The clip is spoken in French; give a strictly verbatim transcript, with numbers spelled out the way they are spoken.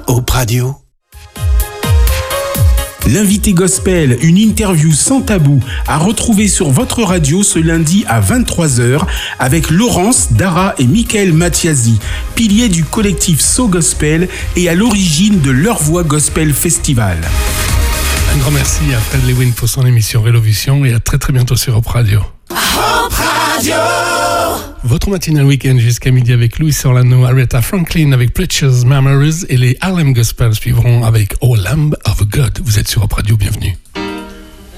Hope Radio. L'invité gospel, une interview sans tabou, à retrouver sur votre radio ce lundi à vingt-trois heures avec Laurence, Dara et Michael Mathiasi, piliers du collectif So Gospel et à l'origine de Leur Voix Gospel Festival. Un grand merci à Fred Lewin pour son émission Rélovision et à très très bientôt sur Hope Radio. Hope Radio. Votre matinale week-end jusqu'à midi avec Louis Orlando, Aretha Franklin avec Precious Memories et les Harlem Gospel suivront avec Oh Lamb of God. Vous êtes sur Hope Radio, bienvenue.